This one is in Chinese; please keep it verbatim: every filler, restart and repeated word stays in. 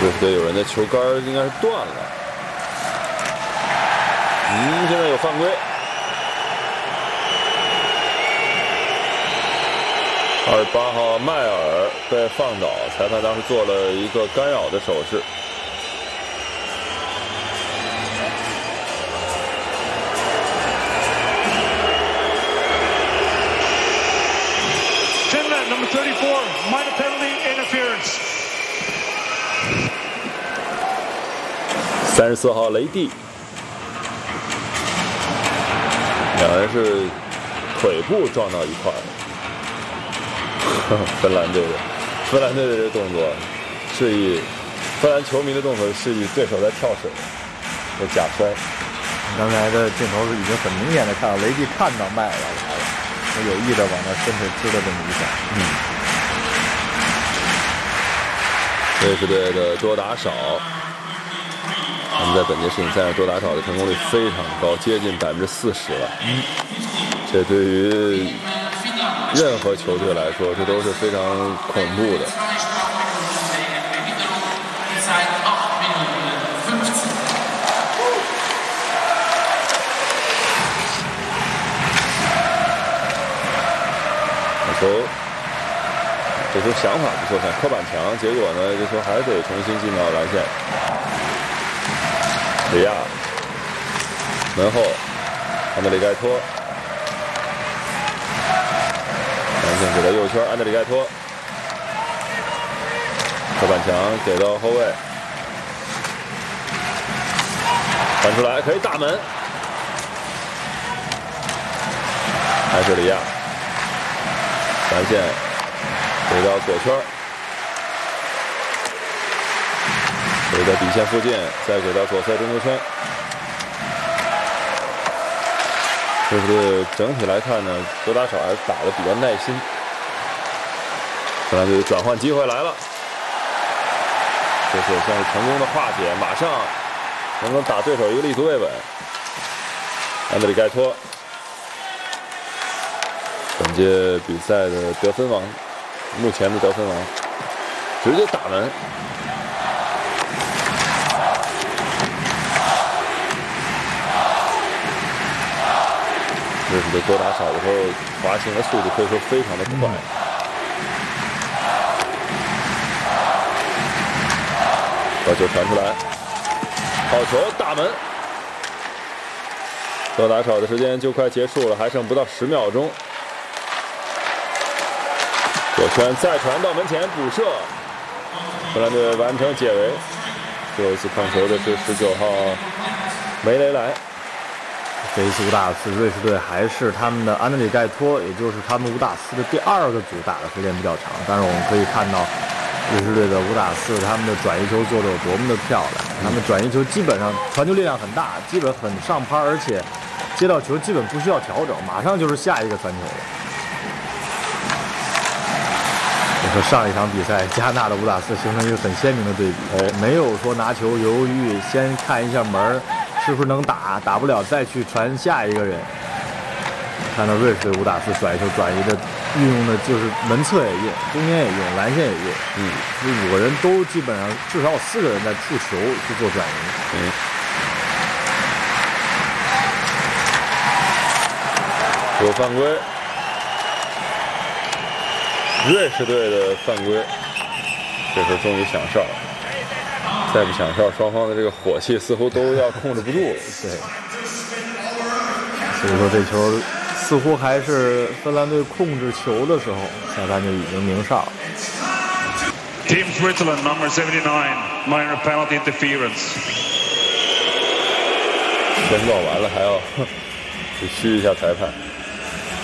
瑞士队有人的球杆应该是断了。嗯，现在有犯规。二十八号迈尔被放倒，裁判当时做了一个干扰的手势。 Finland number thirty-four, minor penalty interference. 三十四号雷蒂，两人是腿部撞到一块儿。芬兰队的，芬兰队的这个动作示意，芬兰球迷的动作示意对手在跳水，在假摔。 刚才的镜头是已经很明显的看到雷蒂看到迈尔来了，他有意的往他身体支了这么一下。 嗯。瑞士队的多打少，他们在本届世锦赛上多打少的成功率非常高，接近百分之四十了。嗯。这对于任何球队来说，这都是非常恐怖的。这球，这球想法不错，想扣板墙，结果呢，这球还得重新进到篮线。里亚，门后，安德里盖托。给到右圈，安德里盖托，扣板墙给到后卫，传出来可以大门，还是里亚，篮线给到左圈，给到底线附近，再给到左侧中球圈。这是整体来看呢，多打少还是打得比较耐心。芬兰队转换机会来了，这是算是成功的化解，马上能不能打对手一个立足未稳。安德里盖托，本届比赛的得分王，目前的得分王，直接打门。瑞士队多打少的时候，滑行的速度可以说非常的快。把球传出来，好球，大门。多打少的时间就快结束了，还剩不到十秒钟。左圈再传到门前补射，芬兰队完成解围。最后一次碰球的是十九号梅雷莱。 这一次五打四，瑞士队还是他们的安德里盖托，也就是他们五打四的第二个组打的时间比较长。但是我们可以看到，瑞士队的五打四，他们的转移球做得有多么的漂亮。他们转移球基本上传球力量很大，基本很上拍，而且接到球基本不需要调整，马上就是下一个传球了。和上一场比赛加纳的五打四形成一个很鲜明的对比，没有说拿球犹豫，先看一下门是不是能打，打不了再去传下一个人。看到瑞士队五打四转移球转移的运用的就是门侧也用，中间也用，篮线也用，嗯，这五个人都基本上至少有四个人在触球去做转移。 嗯，有犯规，瑞士队的犯规，这时候终于响哨了。再不响哨，双方的这个火气似乎都要控制不住了。 对，所以说这球似乎还是芬兰队控制球的时候，裁判就已经鸣哨了。 Team Switzerland number seventy-nine, minor penalty interference. 宣告完了还要去嘘一下裁判。